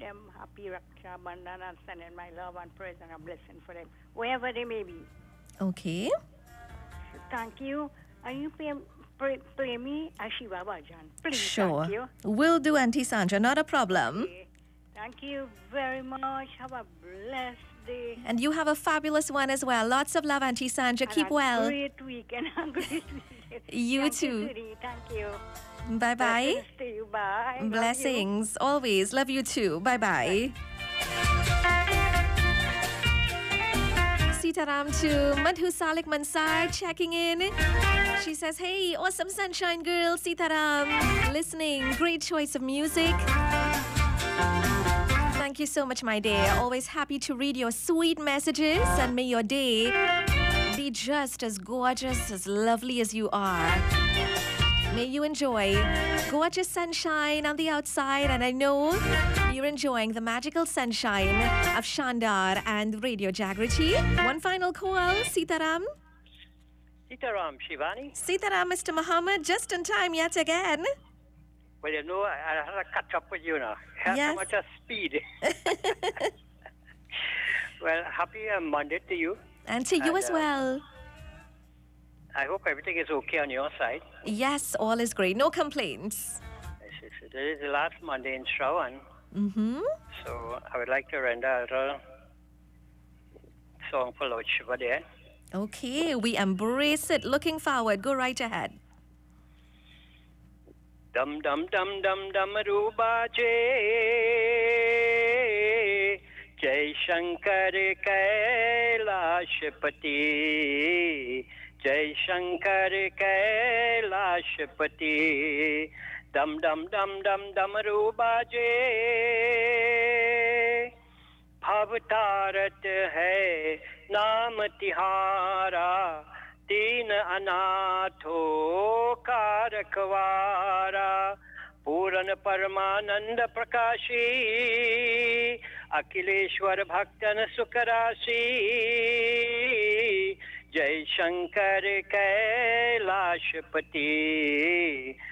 them happy Raksha Bandhan and sending my love and praise and a blessing for them, wherever they may be. Okay. Thank you. And you play me a Shiva Bhajan. Please, Sure. thank you. Will do, Auntie Sandra. Not a problem. Okay. Thank you very much. Have a blessed day. And you have a fabulous one as well. Lots of love, Auntie Sandra. And Keep a well. great weekend. A great weekend. You Thank too. You, sweetie. Thank you. Bye-bye. Blessings to you. Bye. Love you. Blessings. Always. Love you too. Bye-bye. Sitaram to Madhu Salik Mansar checking in. She says, hey, awesome sunshine girl, Sitaram. Listening. Great choice of music. Thank you so much, my dear. Always happy to read your sweet messages, and may your day be just as gorgeous, as lovely as you are. May you enjoy gorgeous sunshine on the outside, and I know you're enjoying the magical sunshine of Shandar and Radio Jagriti. One final call, Sitaram. Sitaram, Shivani. Sitaram, Mr. Muhammad, just in time yet again. Well, you know, I had to catch up with you now. Have Yes. so much of speed. Well, happy Monday to you. And to you And, as well. I hope everything is okay on your side. Yes, all is great. No complaints. This is the last Monday in Shravan. Mm-hmm. So I would like to render a little song for Lord Shiva there. Okay, we embrace it. Looking forward. Go right ahead. Dum dum dum dum dum ruba Jai Shankar Kailashpati Jai Shankar Kailashpati Dum dum dum dum dum ruba Bhavtarat hai naam tihara तीन अनाथो का रखवारा पूरन परमानंद प्रकाशी अखिलेश्वर भक्तन सुखराशि जय शंकर कैलाशपति